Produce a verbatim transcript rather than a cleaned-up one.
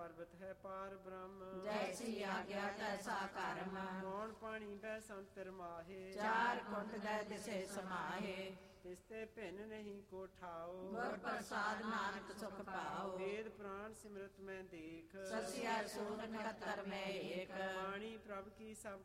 ਪਰਬਤ ਹੈ ਪਾਰ ਬ੍ਰਹਮ। ਜੈਸੀ ਆਗਿਆ ਤੈਸਾ ਕਰਮ। ਕੌਣ ਪਾਣੀ ਬੈ ਸੰਤਰ ਮਾਹੇ। ਚਾਰ ਕੁੰਡ ਦੇ ਦਿਸੇ ਸਮਾਹੇ। ਤਿਸ ਤੇ ਭਿੰਨ ਨਹੀਂ ਕੋ ਠਾਓ। ਗੁਰ ਪ੍ਰਸਾਦ ਨਾਨਕ ਸੁਖ ਪਾਓ। ਵੇਦ ਪੁਰਾਣ ਸਿਮਰਤ ਮੈਂ ਦੇਖ। ਸਸਿਆ ਸੂਨ ਇਕੱਤਰ ਮੈਂ ਏਕ। ਬਾਣੀ ਪ੍ਰਭ ਕੀ ਸਭ